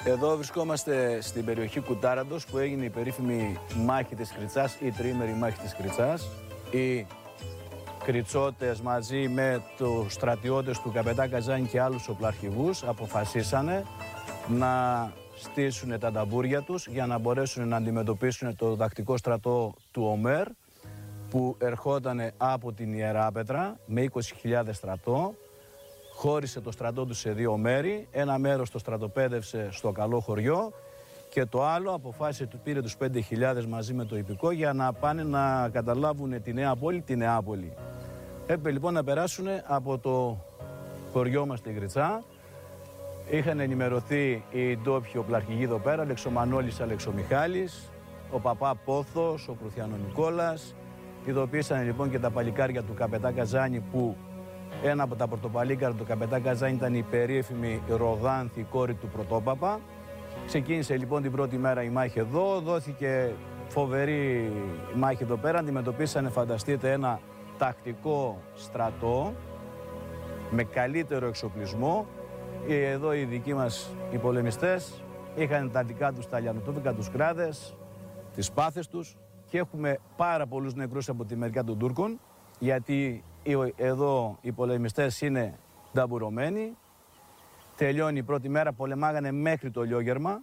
Εδώ βρισκόμαστε στην περιοχή Κουτάραντος που έγινε η περίφημη μάχη της Κριτσάς, η τριήμερη μάχη της Κριτσάς. Οι Κριτσότες μαζί με τους στρατιώτες του καπετάν Καζάνη και άλλους οπλαρχηγούς αποφασίσανε να στήσουν τα ταμπούρια τους για να μπορέσουν να αντιμετωπίσουν το τακτικό στρατό του ΟΜΕΡ που ερχόταν από την Ιεράπετρα με 20.000 στρατό. Χώρισε το στρατό του σε δύο μέρη, ένα μέρος το στρατοπέδευσε στο Καλό Χωριό και το άλλο αποφάσισε, πήρε τους 5.000 μαζί με το υπηκό για να πάνε να καταλάβουν τη Νέα Πόλη, τη Νεάπολη. Έπρεπε λοιπόν να περάσουν από το χωριό μας στην Κριτσά. Είχαν ενημερωθεί οι ντόπιοι οπλαρχηγοί εδώ πέρα, Αλεξομανόλης Αλεξομιχάλης, ο Παπά Πόθος, ο Κρουθιανό Νικόλας. Ειδοποίησαν λοιπόν και τα παλικάρια του καπετάν Καζάνη που ένα από τα πρωτοπαλίκαρα του καπετάν Καζάνη ήταν η περίφημη Ροδάνθη, η κόρη του Πρωτόπαπα. Ξεκίνησε λοιπόν την πρώτη μέρα η μάχη εδώ, δόθηκε φοβερή μάχη εδώ πέρα. Αντιμετωπίσανε, φανταστείτε, ένα τακτικό στρατό με καλύτερο εξοπλισμό. Εδώ οι δικοί μας οι πολεμιστές είχαν τα δικά τους τα λιανοτούβικα, τους κράδες, τις πάθες τους και έχουμε πάρα πολλούς νεκρούς από τη μεριά των Τούρκων γιατί εδώ οι πολεμιστές είναι νταμπουρωμένοι. Τελειώνει η πρώτη μέρα, πολεμάγανε μέχρι το Λιόγερμα.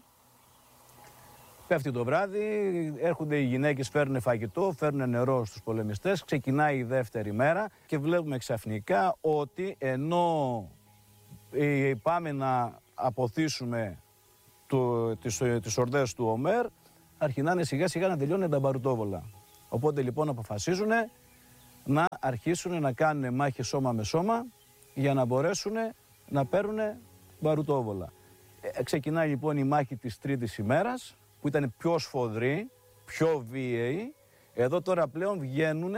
Πέφτει το βράδυ, έρχονται οι γυναίκες, φέρνουν φαγητό, φέρνουν νερό στους πολεμιστές. Ξεκινάει η δεύτερη μέρα και βλέπουμε ξαφνικά ότι ενώ πάμε να αποθήσουμε τις ορδές του ΟΜΕΡ, αρχινάνε σιγά σιγά να τελειώνουν τα μπαρουτόβολα. Οπότε λοιπόν αποφασίζουν να αρχίσουν να κάνουν μάχες σώμα με σώμα για να μπορέσουν να παίρνουν μπαρουτόβολα. Ξεκινάει λοιπόν η μάχη της τρίτης ημέρας που ήταν πιο σφοδρή, πιο βίαιη. Εδώ τώρα πλέον βγαίνουν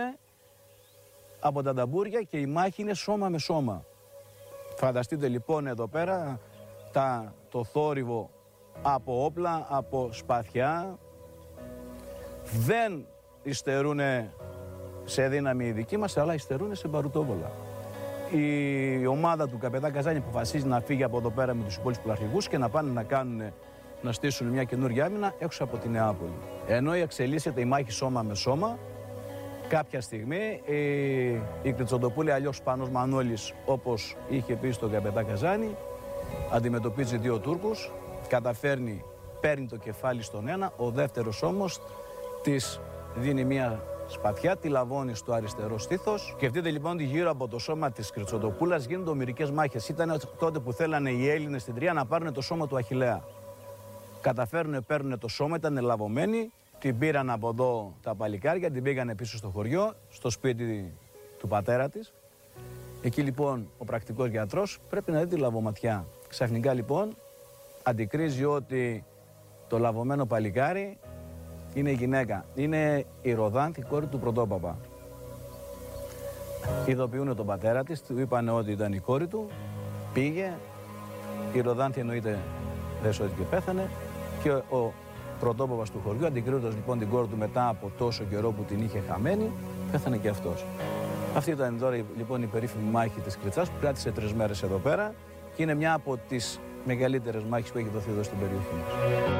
από τα ταμπούρια και η μάχη είναι σώμα με σώμα. Φανταστείτε λοιπόν εδώ πέρα το θόρυβο από όπλα, από σπαθιά. Δεν υστερούν σε δύναμη οι δικοί μας, αλλά υστερούν σε μπαρουτόβολα. Η ομάδα του καπετάν Καζάνη αποφασίζει να φύγει από εδώ πέρα με τους υπόλοιπους πλαρχηγούς και να πάνε να στήσουν μια καινούργια άμυνα έξω από τη Νεάπολη. Ενώ εξελίσσεται η μάχη σώμα με σώμα, κάποια στιγμή η Κριτσοντοπούλη, αλλιώς Πανός Μανώλης, όπως είχε πει στον καπετάν Καζάνη, αντιμετωπίζει δύο Τούρκους, παίρνει το κεφάλι στον ένα, ο δεύτερος όμως της δίνει μια σπαθιά, τη λαβώνει στο αριστερό στήθος. Σκεφτείτε λοιπόν ότι γύρω από το σώμα της Κριτσοντοπούλας γίνονται ομηρικές μάχες. Ήταν τότε που θέλανε οι Έλληνες στην Τρία να πάρουν το σώμα του Αχιλλέα. Παίρνουν το σώμα, ήταν λαβωμένοι, την πήραν από εδώ τα παλικάρια, την πήγανε πίσω στο χωριό, στο σπίτι του πατέρα της. Εκεί λοιπόν ο πρακτικός γιατρός πρέπει να δει τη λαβωματιά. Ξαφνικά λοιπόν αντικρίζει ότι το λαβωμένο παλικάρι είναι γυναίκα. Είναι η Ροδάνθη, κόρη του Πρωτόπαπα. Ειδοποιούν τον πατέρα της, του είπαν ότι ήταν η κόρη του, πήγε, η Ροδάνθη εννοείται δεν σώθηκε και πέθανε και ο Πρωτόπαπας του χωριού, αντικρίνοντας λοιπόν την κόρη του μετά από τόσο καιρό που την είχε χαμένη, πέθανε και αυτός. Αυτή ήταν τώρα λοιπόν η περίφημη μάχη της Κριτσάς που κράτησε 3 μέρες εδώ πέρα και είναι μια από τις μεγαλύτερες μάχες που έχει δοθεί εδώ στην περιοχή μας.